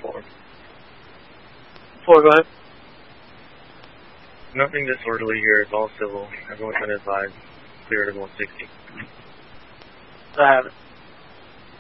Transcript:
4. 4, go ahead. Nothing disorderly here. It's all civil. Everyone's been advised. Clear to 160. I have it.